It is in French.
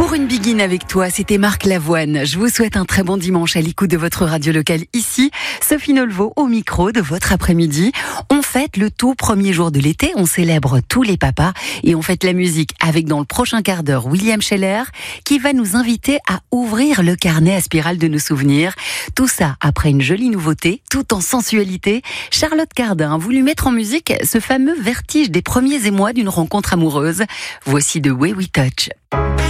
Pour une begin avec toi, c'était Marc Lavoine. Je vous souhaite un très bon dimanche à l'écoute de votre radio locale ici. Sophie Nolvo au micro de votre après-midi. On fête le tout premier jour de l'été, on célèbre tous les papas et on fête la musique avec dans le prochain quart d'heure William Scheller qui va nous inviter à ouvrir le carnet à spirale de nos souvenirs. Tout ça après une jolie nouveauté, tout en sensualité. Charlotte Cardin a voulu mettre en musique ce fameux vertige des premiers émois d'une rencontre amoureuse. Voici The Way We Touch.